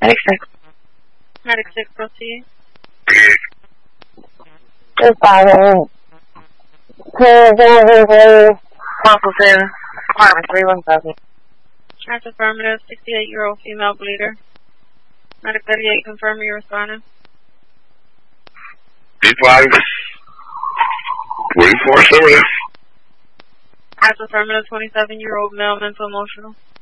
Medic 6. Medic 6, proceed. Responding to the Hospital, Apartment 317. That's affirmative, 68-year-old female bleeder. Medic 38, confirm you're responding. B5, 44, affirmative. That's affirmative, 27-year-old male, mental emotional.